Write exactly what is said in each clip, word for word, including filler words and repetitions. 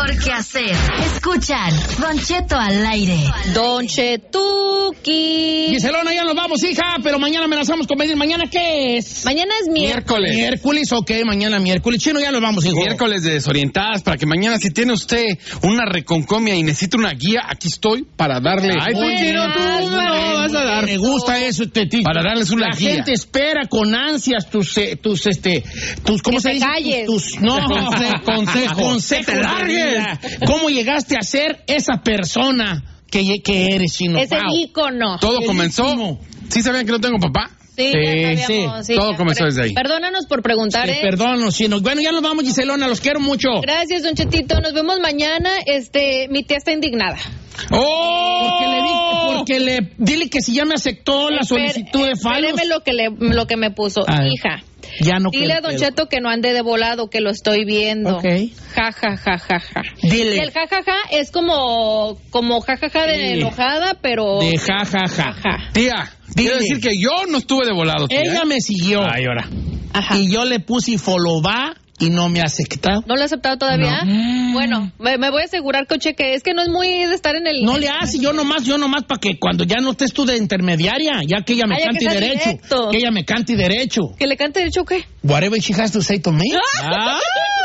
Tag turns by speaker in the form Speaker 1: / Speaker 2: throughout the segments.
Speaker 1: mejor que hacer. Escuchan Don Cheto al aire.
Speaker 2: Don Chetuki.
Speaker 3: Giselona, ya nos vamos, hija, pero mañana amenazamos con venir. ¿Mañana qué es?
Speaker 2: Mañana es miércoles.
Speaker 3: Miércoles. Miércoles, ok, mañana miércoles. Chino, ya nos vamos, hijo.
Speaker 4: Miércoles de desorientadas, para que mañana, si tiene usted una reconcomia y necesita una guía, aquí estoy para darle.
Speaker 3: Ay,
Speaker 4: Muy
Speaker 3: Chino,
Speaker 4: bien,
Speaker 3: tú no vas a dar. Me gusta eso, Tetito.
Speaker 4: Para darles una
Speaker 3: La
Speaker 4: guía.
Speaker 3: gente espera con ansias tus, eh, tus, este, tus, ¿cómo
Speaker 2: Que
Speaker 3: se
Speaker 2: te
Speaker 3: dice?
Speaker 2: calles.
Speaker 3: Tus, tus- no,
Speaker 4: Conse- consejos.
Speaker 3: consejos.
Speaker 4: Que te
Speaker 3: de
Speaker 4: largues.
Speaker 3: vida. ¿Cómo llegaste a ser esa persona que, que eres, Chino?
Speaker 2: Es el
Speaker 3: Wow.
Speaker 2: ícono.
Speaker 4: Todo
Speaker 3: El
Speaker 4: comenzó.
Speaker 3: ícono.
Speaker 4: ¿Sí sabían que no tengo papá?
Speaker 2: Sí,
Speaker 3: Sí,
Speaker 2: ya sabíamos,
Speaker 3: sí.
Speaker 4: Todo
Speaker 2: ya,
Speaker 4: comenzó
Speaker 2: pero-
Speaker 4: desde ahí.
Speaker 2: Perdónanos por preguntar,
Speaker 3: Te
Speaker 2: ¿eh?
Speaker 3: perdono, Chino. Bueno, ya nos vamos, Giselona, los quiero mucho.
Speaker 2: Gracias, Don Chetito. Nos vemos mañana. Este, mi tía está indignada.
Speaker 4: ¡Oh!
Speaker 3: Porque le, di- porque le, dile que si ya me aceptó la solicitud de falos.
Speaker 2: Espéreme lo que, le, lo que me puso.
Speaker 3: Ay,
Speaker 2: Hija,
Speaker 3: ya no
Speaker 2: dile a Don
Speaker 3: quiero.
Speaker 2: Cheto que no ande de volado, que lo estoy viendo.
Speaker 3: Ok.
Speaker 2: Ja, ja, ja, ja, ja.
Speaker 3: Dile.
Speaker 2: Y el ja, ja, ja es como, como ja, ja, ja de
Speaker 3: Sí.
Speaker 2: enojada, pero...
Speaker 3: De ja, ja, ja.
Speaker 2: Ajá.
Speaker 4: Tía, quiero decir que yo no estuve de volado, tía.
Speaker 3: Ella
Speaker 4: ¿eh?
Speaker 3: me siguió.
Speaker 4: Ay, ahora.
Speaker 2: Ajá.
Speaker 3: Y yo le puse follow va y no me ha aceptado.
Speaker 2: ¿No lo ha aceptado todavía?
Speaker 3: No.
Speaker 2: Bueno, me, me voy a asegurar, coche, que es que no es muy de estar en el...
Speaker 3: No le hace, yo nomás, yo nomás para que cuando ya no estés tú de intermediaria, ya que ella me
Speaker 2: Ah, ya
Speaker 3: cante
Speaker 2: que sea
Speaker 3: derecho.
Speaker 2: directo.
Speaker 3: Que ella me cante derecho.
Speaker 2: ¿Que le cante derecho o qué?
Speaker 3: Whatever she has to say to me. Ah.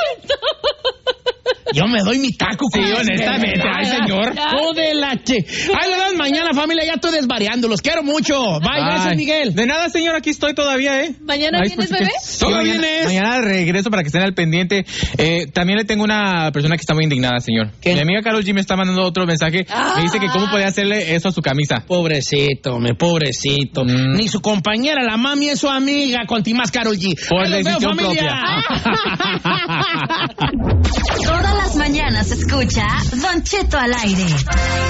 Speaker 3: Yo me doy mi taco con
Speaker 4: Sí,
Speaker 3: esa
Speaker 4: honestamente,
Speaker 3: verdad.
Speaker 4: ay, señor.
Speaker 3: Oh, de la che. Ay, verdad, mañana, familia, ya estoy desvariando. Los quiero mucho. Bye, gracias,
Speaker 5: Ay.
Speaker 3: Miguel.
Speaker 5: De nada, señor, aquí estoy todavía, ¿eh?
Speaker 2: ¿Mañana
Speaker 5: Ay,
Speaker 2: vienes,
Speaker 5: pues,
Speaker 2: bebé?
Speaker 5: sí,
Speaker 4: ¿Todo
Speaker 5: mañana,
Speaker 4: vienes?
Speaker 5: mañana regreso para que estén al pendiente. Eh, también le tengo una persona que está muy indignada, señor.
Speaker 3: ¿Qué?
Speaker 5: Mi amiga Karol G me está mandando otro mensaje.
Speaker 2: Ah.
Speaker 5: Me dice que cómo podía hacerle eso a su camisa.
Speaker 3: Pobrecito, me pobrecito.
Speaker 5: Mm.
Speaker 3: Ni su compañera, la mami, es su amiga, con más Karol G.
Speaker 5: Por
Speaker 3: Ahí los veo,
Speaker 5: decisión
Speaker 3: familia.
Speaker 1: Todas las mañanas escucha Don Cheto al aire.